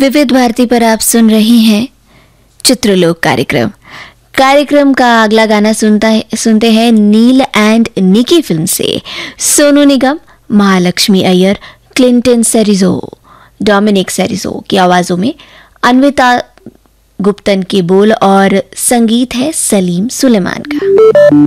विविध भारती पर आप सुन रही हैं चित्रलोक कार्यक्रम का अगला गाना सुनते हैं नील एंड निकी फिल्म से सोनू निगम, महालक्ष्मी अय्यर, क्लिंटन सेरिजो, डोमिनिक सेरिजो की आवाजों में अन्विता गुप्तन के बोल और संगीत है सलीम सुलेमान का।